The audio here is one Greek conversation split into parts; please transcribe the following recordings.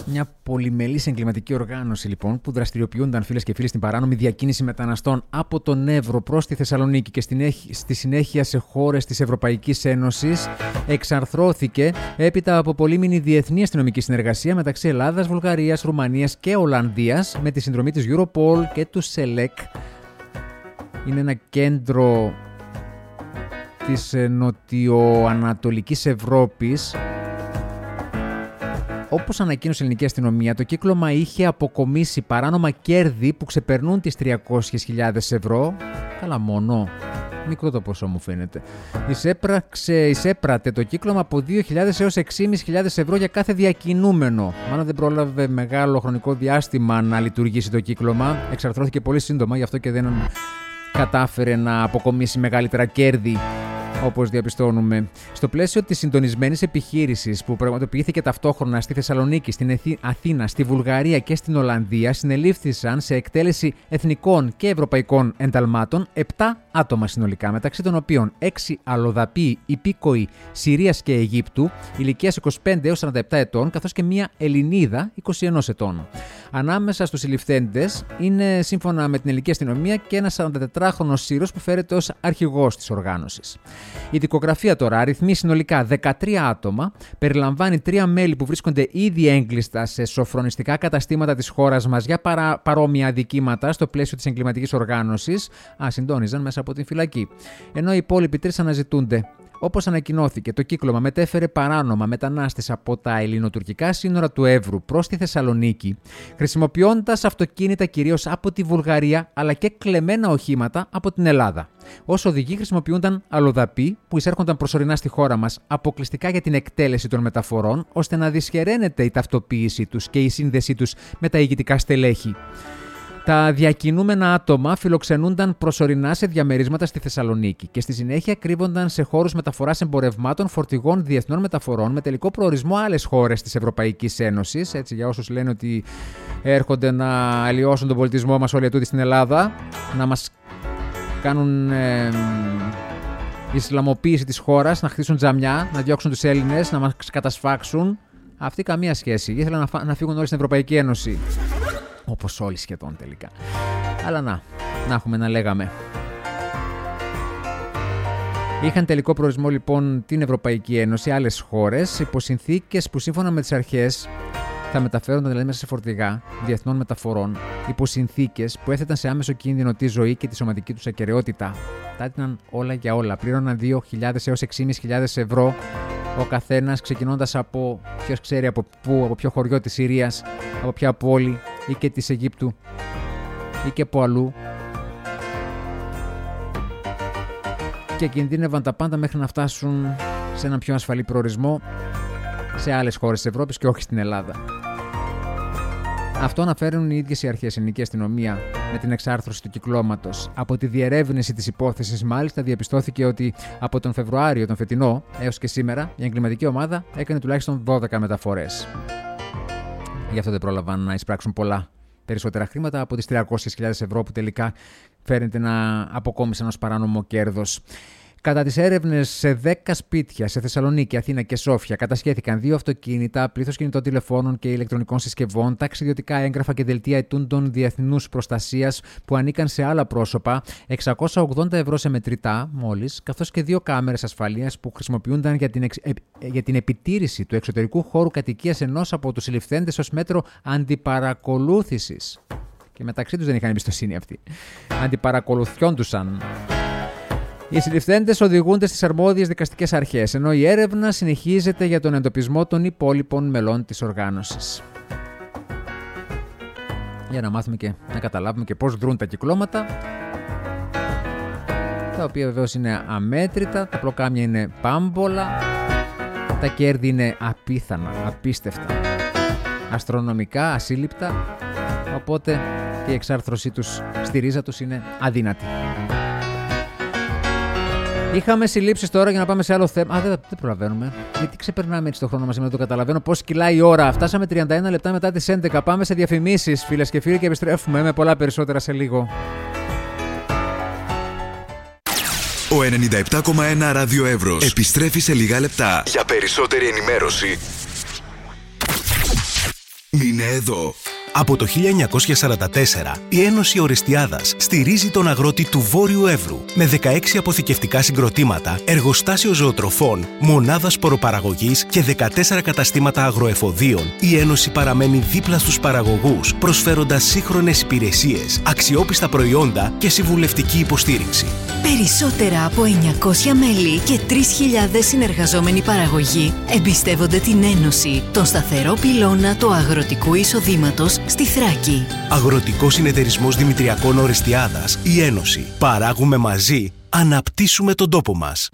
Μια πολυμελής εγκληματική οργάνωση λοιπόν που δραστηριοποιούνταν, φίλες και φίλοι, στην παράνομη διακίνηση μεταναστών από τον Εύρο προς τη Θεσσαλονίκη και στη συνέχεια σε χώρες της Ευρωπαϊκής Ένωσης, εξαρθρώθηκε έπειτα από πολύμηνη διεθνή αστυνομική συνεργασία μεταξύ Ελλάδας, Βουλγαρίας, Ρουμανίας και Ολλανδίας με τη συνδρομή της Europol και του ΣΕΛΕΚ. Είναι ένα κέντρο της νοτιοανατολικής Ευρώπης. Όπως ανακοίνωσε η ελληνική αστυνομία, το κύκλωμα είχε αποκομίσει παράνομα κέρδη που ξεπερνούν τις 300.000 ευρώ. Καλά μόνο. Μικρό το ποσό μου φαίνεται. Εισέπρατε το κύκλωμα από 2.000 έως 6.500 ευρώ για κάθε διακινούμενο. Μάλλον δεν πρόλαβε μεγάλο χρονικό διάστημα να λειτουργήσει το κύκλωμα. Εξαρθρώθηκε πολύ σύντομα, γι' αυτό και δεν κατάφερε να αποκομίσει μεγαλύτερα κέρδη, όπως διαπιστώνουμε. Στο πλαίσιο της συντονισμένης επιχείρησης που πραγματοποιήθηκε ταυτόχρονα στη Θεσσαλονίκη, στην Αθήνα, στη Βουλγαρία και στην Ολλανδία, συνελήφθησαν σε εκτέλεση εθνικών και ευρωπαϊκών ενταλμάτων 7 άτομα συνολικά, μεταξύ των οποίων 6 αλλοδαποί υπήκοοι Συρίας και Αιγύπτου, ηλικίας 25 έως 47 ετών, καθώς και μία Ελληνίδα 21 ετών. Ανάμεσα στους συλληφθέντες είναι, σύμφωνα με την ελληνική αστυνομία, και ένας 44χρονος Σύρος που φέρεται ως αρχηγός της οργάνωσης. Η δικογραφία τώρα αριθμεί συνολικά 13 άτομα, περιλαμβάνει 3 μέλη που βρίσκονται ήδη έγκλειστα σε σοφρονιστικά καταστήματα της χώρας μας για παρόμοια αδικήματα στο πλαίσιο της εγκληματικής οργάνωσης, συντόνιζαν μέσα από την φυλακή. Ενώ οι υπόλοιποι 3 αναζητούνται. Όπως ανακοινώθηκε, το κύκλωμα μετέφερε παράνομα μετανάστες από τα ελληνοτουρκικά σύνορα του Εύρου προς τη Θεσσαλονίκη, χρησιμοποιώντας αυτοκίνητα κυρίως από τη Βουλγαρία, αλλά και κλεμμένα οχήματα από την Ελλάδα. Ως οδηγοί χρησιμοποιούνταν αλλοδαποί που εισέρχονταν προσωρινά στη χώρα μας αποκλειστικά για την εκτέλεση των μεταφορών, ώστε να δυσχεραίνεται η ταυτοποίησή τους και η σύνδεσή τους με τα ηγετικά στελέχη. Τα διακινούμενα άτομα φιλοξενούνταν προσωρινά σε διαμερίσματα στη Θεσσαλονίκη και στη συνέχεια κρύβονταν σε χώρους μεταφοράς εμπορευμάτων φορτηγών διεθνών μεταφορών με τελικό προορισμό άλλες χώρες της Ευρωπαϊκής Ένωσης. Έτσι, για όσους λένε ότι έρχονται να αλλοιώσουν τον πολιτισμό μας όλοι ετούτοι στην Ελλάδα, να μας κάνουν ισλαμοποίηση της χώρας, να χτίσουν τζαμιά, να διώξουν τους Έλληνες, να μας κατασφάξουν. Αυτή καμία σχέση. Ήθελαν να φύγουν όλοι στην Ευρωπαϊκή Ένωση. Όπως όλοι σχεδόν τελικά. Αλλά να έχουμε να λέγαμε. Είχαν τελικό προορισμό λοιπόν την Ευρωπαϊκή Ένωση, άλλες χώρες, υπό συνθήκες που σύμφωνα με τις αρχές θα μεταφέρονταν δηλαδή μέσα σε φορτηγά διεθνών μεταφορών, υπό συνθήκες που έθεταν σε άμεσο κίνδυνο τη ζωή και τη σωματική τους ακεραιότητα. Τα έδιναν όλα για όλα. Πλήρωναν 2.000 έως 6.500 ευρώ ο καθένας, ξεκινώντας από ποιος ξέρει από πού, από ποιο χωριό της Συρίας, από ποια πόλη ή και της Αιγύπτου ή και από αλλού. Και κινδύνευαν τα πάντα μέχρι να φτάσουν σε έναν πιο ασφαλή προορισμό σε άλλες χώρες της Ευρώπης και όχι στην Ελλάδα. Αυτό αναφέρουν οι ίδιες οι αρχές, η ελληνική αστυνομία, με την εξάρθρωση του κυκλώματος. Από τη διερεύνηση της υπόθεσης, μάλιστα, διαπιστώθηκε ότι από τον Φεβρουάριο, τον φετινό, έως και σήμερα, η εγκληματική ομάδα έκανε τουλάχιστον 12 μεταφορές. Γι' αυτό δεν πρόλαβαν να εισπράξουν πολλά περισσότερα χρήματα από τις 300.000 ευρώ που τελικά φαίνεται να αποκόμισαν ως παράνομο κέρδος. Κατά τις έρευνες σε 10 σπίτια σε Θεσσαλονίκη, Αθήνα και Σόφια κατασχέθηκαν 2 αυτοκίνητα, πλήθος κινητών τηλεφώνων και ηλεκτρονικών συσκευών, ταξιδιωτικά έγγραφα και δελτία ετούντων διεθνούς προστασίας που ανήκαν σε άλλα πρόσωπα, 680 ευρώ σε μετρητά μόλις, καθώς και 2 κάμερες ασφαλείας που χρησιμοποιούνταν για την επιτήρηση του εξωτερικού χώρου κατοικίας ενός από τους συλληφθέντες ως μέτρο αντιπαρακολούθησης. Και μεταξύ τους δεν είχαν εμπιστοσύνη αυτοί. Αντιπαρακολουθιόντουσαν. Οι συλληφθέντες οδηγούνται στις αρμόδιες δικαστικές αρχές, ενώ η έρευνα συνεχίζεται για τον εντοπισμό των υπόλοιπων μελών της οργάνωσης. Για να μάθουμε και να καταλάβουμε και πώς δρούν τα κυκλώματα, τα οποία βεβαίως είναι αμέτρητα, τα πλοκάμια είναι πάμπολα, τα κέρδη είναι απίθανα, απίστευτα, αστρονομικά, ασύλληπτα, οπότε και η εξάρθρωσή τους στη ρίζα τους είναι αδύνατη. Είχαμε συλλήψεις τώρα για να πάμε σε άλλο θέμα. Δεν προλαβαίνουμε. Γιατί ξεπερνάμε έτσι το χρόνο μας, δεν το καταλαβαίνω. Πώς κυλάει η ώρα. Φτάσαμε 31 λεπτά μετά τις 11. Πάμε σε διαφημίσεις, φίλες και φίλοι, και επιστρέφουμε με πολλά περισσότερα σε λίγο. Ο 97,1 Ράδιο Εύρος επιστρέφει σε λίγα λεπτά. Για περισσότερη ενημέρωση είναι εδώ. Από το 1944, η Ένωση Ορεστιάδας στηρίζει τον αγρότη του Βόρειου Εύρου με 16 αποθηκευτικά συγκροτήματα, εργοστάσιο ζωοτροφών, μονάδα σποροπαραγωγής και 14 καταστήματα αγροεφοδίων. Η Ένωση παραμένει δίπλα στους παραγωγούς, προσφέροντας σύγχρονες υπηρεσίες, αξιόπιστα προϊόντα και συμβουλευτική υποστήριξη. Περισσότερα από 900 μέλη και 3.000 συνεργαζόμενοι παραγωγοί εμπιστεύονται την Ένωση, τον σταθερό πυλώνα του αγροτικού εισοδήματος στη Θράκη. Αγροτικός Συνεταιρισμός Δημητριακών Ορεστιάδας, η Ένωση. Παράγουμε μαζί, αναπτύσσουμε τον τόπο μας.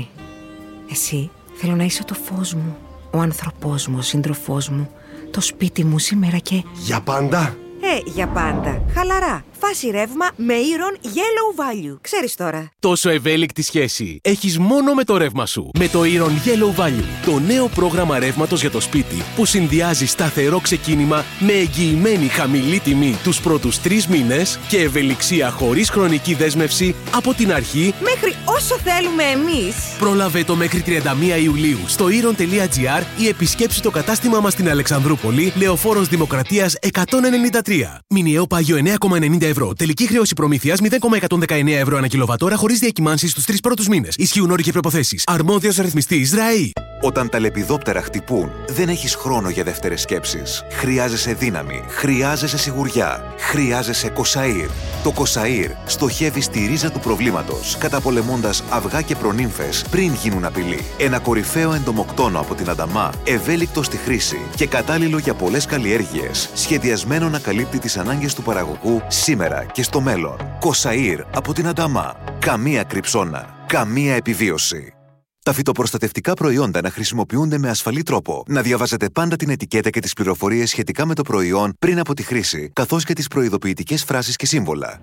Εσύ, θέλω να είσαι το φως μου, ο άνθρωπός μου, ο σύντροφός μου, το σπίτι μου σήμερα και... Για πάντα! Για πάντα. Χαλαρά. Φάση ρεύμα με Iron Yellow Value. Ξέρεις τώρα. Τόσο ευέλικτη σχέση έχεις μόνο με το ρεύμα σου. Με το Iron Yellow Value. Το νέο πρόγραμμα ρεύματος για το σπίτι που συνδυάζει σταθερό ξεκίνημα με εγγυημένη χαμηλή τιμή τους πρώτους 3 μήνες και ευελιξία χωρίς χρονική δέσμευση από την αρχή Μέχρι όσο θέλουμε εμείς. Πρόλαβε το μέχρι 31 Ιουλίου στο iron.gr ή επισκέψου το κατάστημα μας στην Αλεξανδρούπολη, Λεωφόρος Δημοκρατίας 193. Μηνιαίο πάγιο 9,90 ευρώ. Τελική χρέωση προμήθειας 0,119 ευρώ ανά κιλοβατόρα χωρίς διακυμάνσεις στους 3 πρώτους μήνες. Ισχύουν όροι και προϋποθέσεις. Αρμόδιος ρυθμιστής ΡΑΗ. Όταν τα λεπιδόπτερα χτυπούν, δεν έχεις χρόνο για δεύτερες σκέψεις. Χρειάζεσαι δύναμη. Χρειάζεσαι σιγουριά. Χρειάζεσαι Κοσαΐρ. Το Κοσαΐρ στοχεύει στη ρίζα του προβλήματος, καταπολεμώντας αυγά και προνύμφες πριν γίνουν απειλή. Ένα κορυφαίο εντομοκτόνο από την Ανταμά, ευέλικτο στη χρήση και κατάλληλο για πολλές καλλιέργειες, σχεδιασμένο να καλύπτει τις ανάγκες του παραγωγού σήμερα και στο μέλλον. Κοσαΐρ από την Ανταμά. Καμία κρυψώνα. Καμία επιβίωση. Τα φυτοπροστατευτικά προϊόντα να χρησιμοποιούνται με ασφαλή τρόπο. Να διαβάζετε πάντα την ετικέτα και τις πληροφορίες σχετικά με το προϊόν πριν από τη χρήση, καθώς και τις προειδοποιητικές φράσεις και σύμβολα.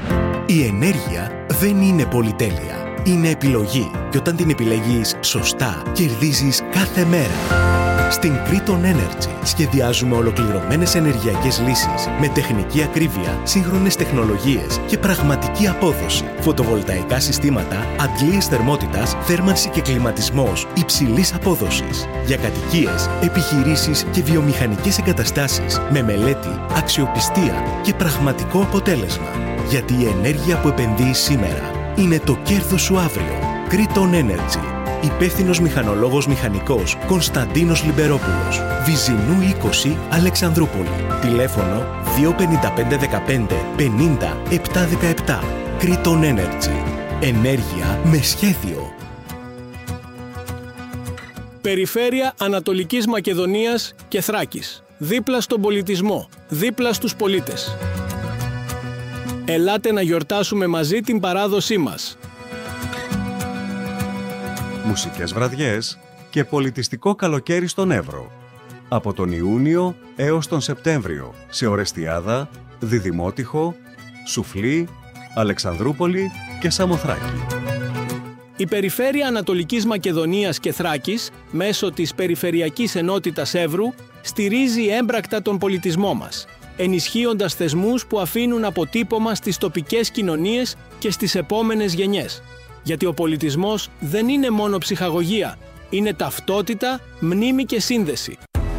Η ενέργεια δεν είναι πολυτέλεια. Είναι επιλογή. Και όταν την επιλέγεις σωστά, κερδίζεις κάθε μέρα. Στην Kriton Energy σχεδιάζουμε ολοκληρωμένες ενεργειακές λύσεις με τεχνική ακρίβεια, σύγχρονες τεχνολογίες και πραγματική απόδοση. Φωτοβολταϊκά συστήματα, αντλίες θερμότητας, θέρμανση και κλιματισμός υψηλής απόδοσης. Για κατοικίες, επιχειρήσεις και βιομηχανικές εγκαταστάσεις με μελέτη, αξιοπιστία και πραγματικό αποτέλεσμα. Γιατί η ενέργεια που επενδύεις σήμερα είναι το κέρδος σου αύριο. Kriton Energy. Υπεύθυνος μηχανολόγος μηχανικός Κωνσταντίνος Λιμπερόπουλος. Βυζινού 20, Αλεξανδρούπολη. Τηλέφωνο 25515 50 717. Kriton Energy. Ενέργεια με σχέδιο. Περιφέρεια Ανατολικής Μακεδονίας και Θράκης. Δίπλα στον πολιτισμό, δίπλα στους πολίτες. Ελάτε να γιορτάσουμε μαζί την παράδοσή μας. Μουσικές βραδιές και πολιτιστικό καλοκαίρι στον Εύρο. Από τον Ιούνιο έως τον Σεπτέμβριο σε Ορεστιάδα, Διδημότυχο, Σουφλή, Αλεξανδρούπολη και Σαμοθράκη. Η Περιφέρεια Ανατολικής Μακεδονίας και Θράκης, μέσω της Περιφερειακής Ενότητας Εύρου, στηρίζει έμπρακτα τον πολιτισμό μας, ενισχύοντας θεσμούς που αφήνουν αποτύπωμα στις τοπικές κοινωνίες και στις επόμενες γενιές. Γιατί ο πολιτισμός δεν είναι μόνο ψυχαγωγία, είναι ταυτότητα, μνήμη και σύνδεση.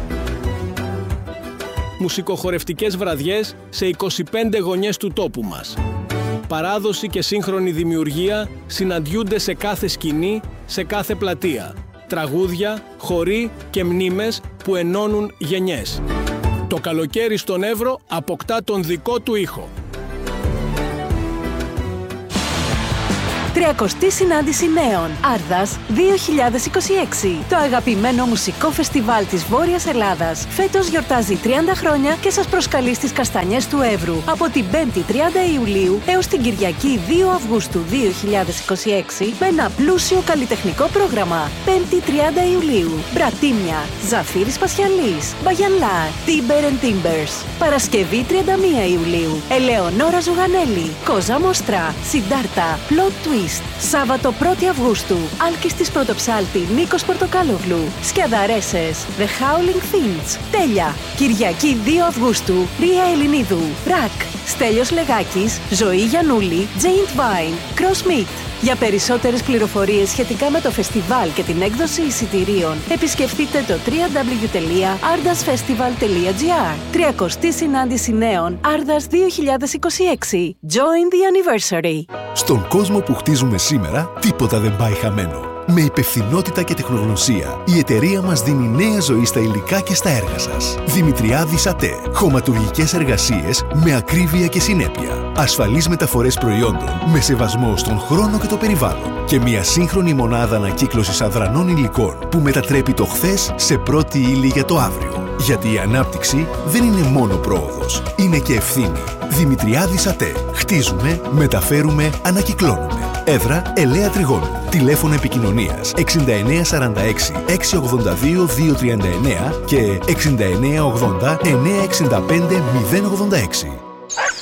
Μουσικοχορευτικές βραδιές σε 25 γωνιές του τόπου μας. Παράδοση και σύγχρονη δημιουργία συναντιούνται σε κάθε σκηνή, σε κάθε πλατεία. Τραγούδια, χοροί και μνήμες που ενώνουν γενιές. Το καλοκαίρι στον Εύρο αποκτά τον δικό του ήχο. 30η Συνάντηση Νέων Άρδας 2026. Το αγαπημένο μουσικό φεστιβάλ της Βόρειας Ελλάδας φέτος γιορτάζει 30 χρόνια και σας προσκαλεί στις Καστανιές του Εύρου από την 5η 30 Ιουλίου έως την Κυριακή 2 Αυγούστου 2026 με ένα πλούσιο καλλιτεχνικό πρόγραμμα. 5η 30 Ιουλίου Μπρατίμια, Ζαφύρης Πασιαλής, Μπαγιανλά, Timber and Timbers. Παρασκευή 31 Ιουλίου Ελεονόρα Ζουγανέλη, Κόζα Μοστρά, Συντάρτα, Plot Twist. Σάββατο 1η Αυγούστου, Άλκης της Πρωτοψάλτη, Νίκος Πορτοκάλογλου, Σκιαδαρέσες, The Howling Finch, Τέλεια. Κυριακή 2 Αυγούστου, Ρία Ελληνίδου, Ρακ, Στέλιος Λεγάκης, Ζωή Γιαννούλη, Τζέιντ Βάιν, Cross Meat. Για περισσότερες πληροφορίες σχετικά με το φεστιβάλ και την έκδοση εισιτηρίων, επισκεφτείτε το www.ardasfestival.gr. 30η συνάντηση νέων Ardas 2026. Join the anniversary. Στον κόσμο που χτίζουμε σήμερα, τίποτα δεν πάει χαμένο. Με υπευθυνότητα και τεχνογνωσία, η εταιρεία μας δίνει νέα ζωή στα υλικά και στα έργα σας. Δημητριάδης ΑΤΕ. Χωματουργικές εργασίες με ακρίβεια και συνέπεια. Ασφαλείς μεταφορές προϊόντων με σεβασμό στον χρόνο και το περιβάλλον. Και μια σύγχρονη μονάδα ανακύκλωσης αδρανών υλικών που μετατρέπει το χθες σε πρώτη ύλη για το αύριο. Γιατί η ανάπτυξη δεν είναι μόνο πρόοδος, είναι και ευθύνη. Δημητριάδης ΑΤΕ. Χτίζουμε, μεταφέρουμε, ανακυκλώνουμε. Έδρα Ελαία Τριγώνου. Τηλέφωνο επικοινωνίας 6946 682 239 και 6980 965 086.